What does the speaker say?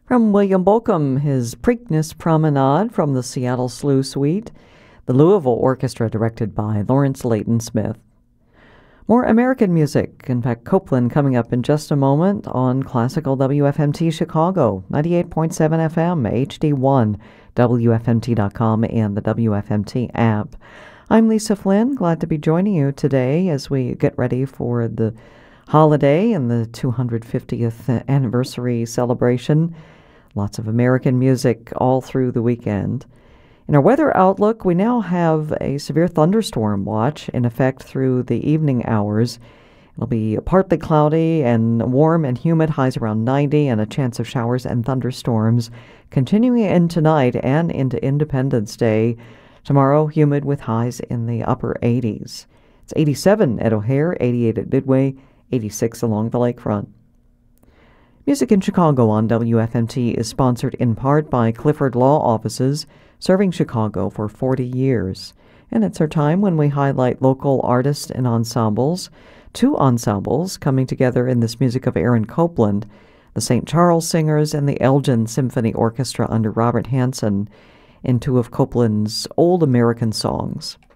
From William Bolcom, his Preakness Promenade from the Seattle Slough Suite, the Louisville Orchestra directed by Lawrence Layton Smith. More American music, in fact, Copeland coming up in just a moment on Classical WFMT Chicago, 98.7 FM, HD1, WFMT.com, and the WFMT app. I'm Lisa Flynn, glad to be joining you today as we get ready for the holiday and the 250th anniversary celebration. Lots of American music all through the weekend. In our weather outlook, we now have a severe thunderstorm watch in effect through the evening hours. It'll be partly cloudy and warm and humid, highs around 90, and a chance of showers and thunderstorms continuing in tonight and into Independence Day. Tomorrow, humid with highs in the upper 80s. It's 87 at O'Hare, 88 at Midway, 86 along the lakefront. Music in Chicago on WFMT is sponsored in part by Clifford Law Offices, serving Chicago for 40 years. And it's our time when we highlight local artists and ensembles. Two ensembles coming together in this music of Aaron Copland, the St. Charles Singers and the Elgin Symphony Orchestra under Robert Hansen, in two of Copland's old American songs.